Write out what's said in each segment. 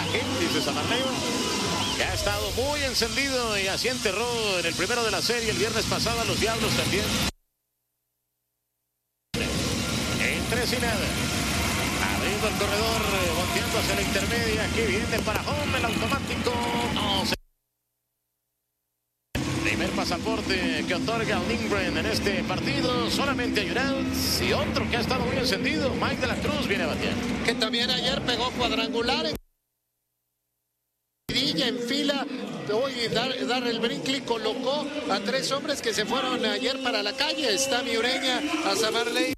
Again, dice Samarleo, que ha estado muy encendido y así enterró en el primero de la serie el viernes pasado a los Diablos también. En 3 y nada. Abriendo el corredor, volteando hacia la intermedia. Aquí viene para home el automático. No, primer pasaporte que otorga Lindgren en este partido. Solamente hay un out. Y otro que ha estado muy encendido, Mike de la Cruz, viene a batear. Que también ayer pegó cuadrangular en fila. Hoy Darrell Brinkley colocó a 3 hombres que se fueron ayer para la calle. Está Ureña, a Samarley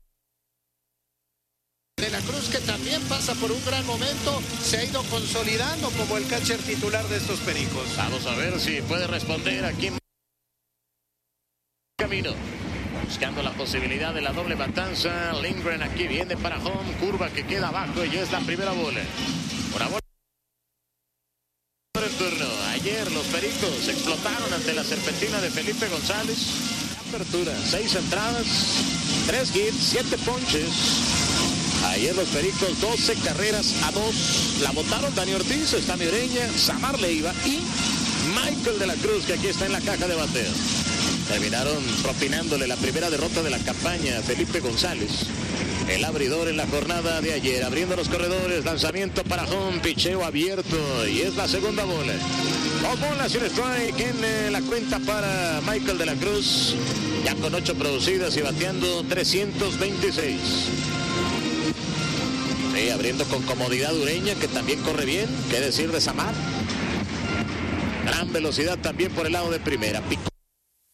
de la Cruz, que también pasa por un gran momento, se ha ido consolidando como el catcher titular de estos Pericos. Vamos a ver si puede responder aquí en camino, buscando la posibilidad de la doble matanza. Lindgren aquí viene para home, curva que queda abajo y es la primera bola. Una bola por el turno. Ayer los Pericos explotaron ante la serpentina de Felipe González. Apertura, 6 entradas, 3 hits, 7 ponches. Ayer los Pericos 12 carreras a 2. La botaron Dani Ortiz, está Ureña, Samar Leiva y Michael de la Cruz, que aquí está en la caja de bateo. Terminaron propinándole la primera derrota de la campaña a Felipe González, el abridor en la jornada de ayer. Abriendo los corredores, lanzamiento para home, picheo abierto y es la segunda bola. 2 bolas y un strike en la cuenta para Michael de la Cruz, ya con 8 producidas y bateando 326. Sí, abriendo con comodidad Ureña, que también corre bien. ¿Qué decir de Samar? Gran velocidad también por el lado de primera. Picó